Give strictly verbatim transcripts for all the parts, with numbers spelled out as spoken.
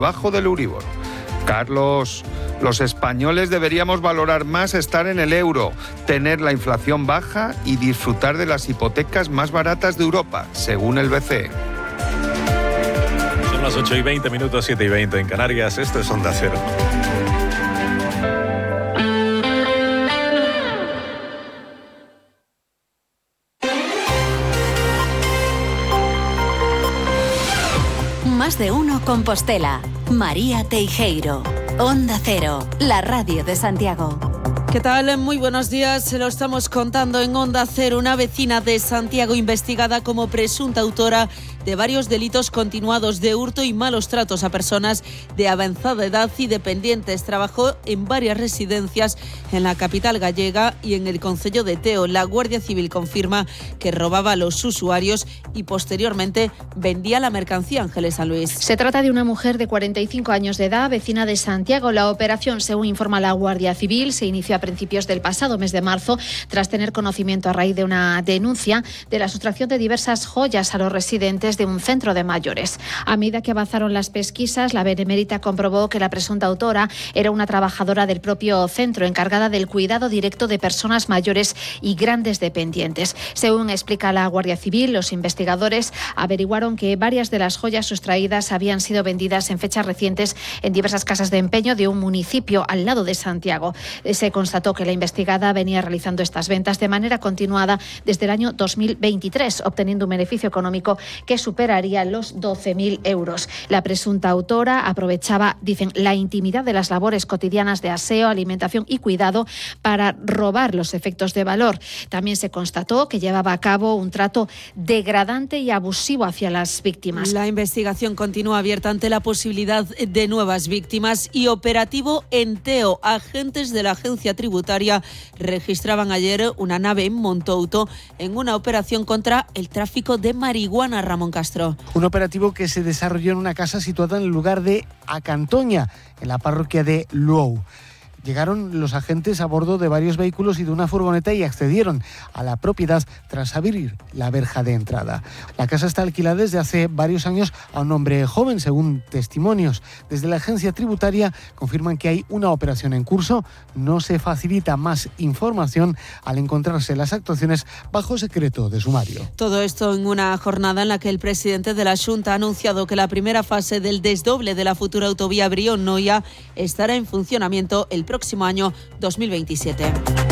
bajo del Euribor. Carlos, los españoles deberíamos valorar más estar en el euro, tener la inflación baja y disfrutar de las hipotecas más baratas de Europa, según el B C E. Son las ocho y veinte minutos, siete y veinte en Canarias. Esto es Onda Cero. Más de uno Compostela. María Teijeiro. Onda Cero, la radio de Santiago. ¿Qué tal? Muy buenos días. Se lo estamos contando en Onda Cero. Una vecina de Santiago investigada como presunta autora de varios delitos continuados de hurto y malos tratos a personas de avanzada edad y dependientes. Trabajó en varias residencias en la capital gallega y en el concello de Teo. La Guardia Civil confirma que robaba a los usuarios y posteriormente vendía la mercancía. Ángeles San Luis. Se trata de una mujer de cuarenta y cinco años de edad, vecina de Santiago. La operación, según informa la Guardia Civil, se inició a principios del pasado mes de marzo tras tener conocimiento a raíz de una denuncia de la sustracción de diversas joyas a los residentes de un centro de mayores. A medida que avanzaron las pesquisas, la benemérita comprobó que la presunta autora era una trabajadora del propio centro encargada del cuidado directo de personas mayores y grandes dependientes. Según explica la Guardia Civil, los investigadores averiguaron que varias de las joyas sustraídas habían sido vendidas en fechas recientes en diversas casas de empeño de un municipio al lado de Santiago. Se constató que la investigada venía realizando estas ventas de manera continuada desde el año dos mil veintitrés, obteniendo un beneficio económico que superaría los doce mil euros. La presunta autora aprovechaba, dicen, la intimidad de las labores cotidianas de aseo, alimentación y cuidado para robar los efectos de valor. También se constató que llevaba a cabo un trato degradante y abusivo hacia las víctimas. La investigación continúa abierta ante la posibilidad de nuevas víctimas y operativo en Teo. Agentes de la agencia tributaria registraban ayer una nave en Montouto en una operación contra el tráfico de marihuana. Ramón Castro. Un operativo que se desarrolló en una casa situada en el lugar de Acantoña, en la parroquia de Luou. Llegaron los agentes a bordo de varios vehículos y de una furgoneta y accedieron a la propiedad tras abrir la verja de entrada. La casa está alquilada desde hace varios años a un hombre joven, según testimonios. Desde la agencia tributaria confirman que hay una operación en curso. No se facilita más información al encontrarse las actuaciones bajo secreto de sumario. Todo esto en una jornada en la que el presidente de la Xunta ha anunciado que la primera fase del desdoble de la futura autovía Brión-Noia estará en funcionamiento el próximo año dos mil veintisiete.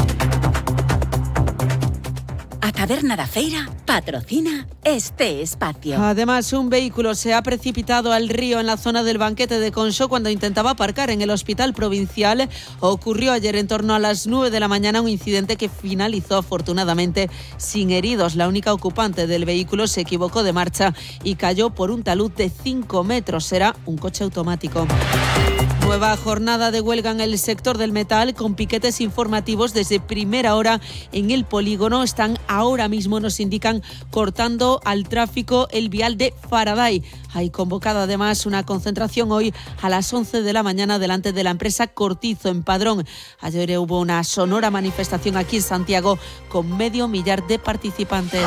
A Taberna da Feira patrocina este espacio. Además, un vehículo se ha precipitado al río en la zona del banquete de Conxo cuando intentaba aparcar en el hospital provincial. Ocurrió ayer en torno a las nueve de la mañana, un incidente que finalizó afortunadamente sin heridos. La única ocupante del vehículo se equivocó de marcha y cayó por un talud de cinco metros. Era un coche automático. Nueva jornada de huelga en el sector del metal con piquetes informativos desde primera hora en el polígono. Están ahora mismo, nos indican, cortando al tráfico el vial de Faraday. Hay convocada además una concentración hoy a las once de la mañana delante de la empresa Cortizo en Padrón. Ayer hubo una sonora manifestación aquí en Santiago con medio millar de participantes.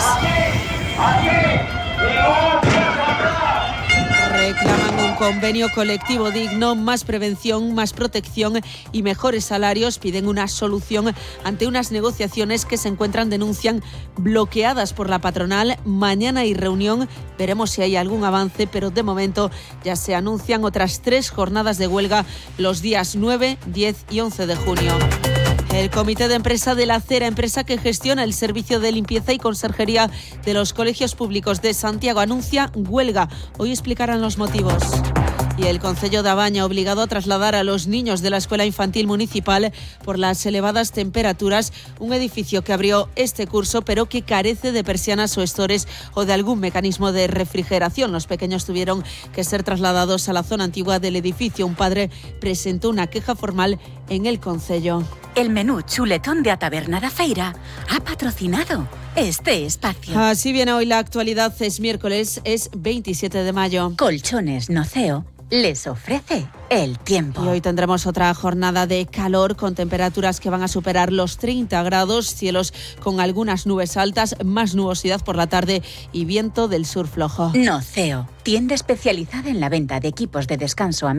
Reclaman un convenio colectivo digno, más prevención, más protección y mejores salarios. Piden una solución ante unas negociaciones que se encuentran, denuncian, bloqueadas por la patronal. Mañana hay reunión, veremos si hay algún avance, pero de momento ya se anuncian otras tres jornadas de huelga los días nueve, diez y once de junio. El comité de empresa de la Cera, empresa que gestiona el servicio de limpieza y conserjería de los colegios públicos de Santiago, anuncia huelga. Hoy explicarán los motivos. Y el concello de Abaña obligado a trasladar a los niños de la Escuela Infantil Municipal por las elevadas temperaturas, un edificio que abrió este curso pero que carece de persianas o estores o de algún mecanismo de refrigeración. Los pequeños tuvieron que ser trasladados a la zona antigua del edificio. Un padre presentó una queja formal en el concello. El menú chuletón de A Taberna da Feira ha patrocinado este espacio. Así viene hoy la actualidad. Es miércoles, es veintisiete de mayo. Colchones Noceo les ofrece el tiempo. Y hoy tendremos otra jornada de calor con temperaturas que van a superar los treinta grados, cielos con algunas nubes altas, más nubosidad por la tarde y viento del sur flojo. Noceo, tienda especializada en la venta de equipos de descanso a